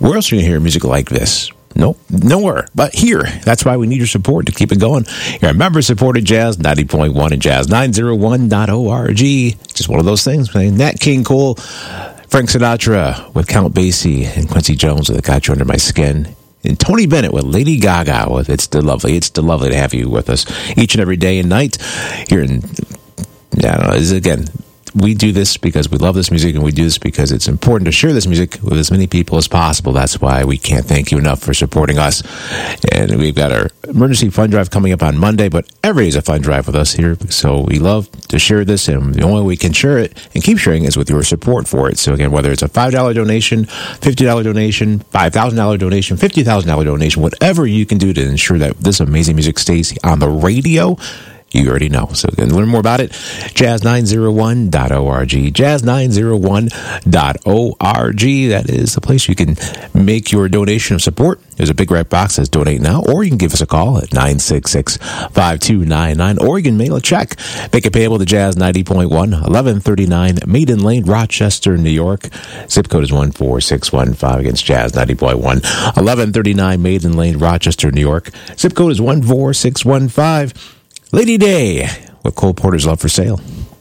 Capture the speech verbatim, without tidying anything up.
Where else are you going to hear music like this? Nope, nowhere but here. That's why we need your support to keep it going. You're a member-supported Jazz ninety point one and Jazz nine oh one dot org. Just one of those things. Nat King Cole, Frank Sinatra with Count Basie, and Quincy Jones with Got You Under My Skin. And Tony Bennett with Lady Gaga with It's Still Lovely. It's still lovely to have you with us each and every day and night here in, I don't know, is again, we do this because we love this music, and we do this because it's important to share this music with as many people as possible. That's why we can't thank you enough for supporting us. And we've got our emergency fund drive coming up on Monday, but every day is a fund drive with us here. So we love to share this, and the only way we can share it and keep sharing is with your support for it. So again, whether it's a five dollar donation, fifty dollar donation, five thousand dollar donation, fifty thousand dollar donation, whatever you can do to ensure that this amazing music stays on the radio, you already know. So to learn more about it, jazz nine oh one dot org. jazz nine oh one dot org. That is the place you can make your donation of support. There's a big red box that says donate now, or you can give us a call at nine six six, five two nine nine, or you can mail a check. Make it payable to Jazz ninety point one, eleven thirty-nine Maiden Lane, Rochester, New York. Zip code is one four six one five against Jazz ninety point one, eleven thirty-nine Maiden Lane, Rochester, New York. Zip code is one four six one five. Lady Day with Cole Porter's Love for Sale.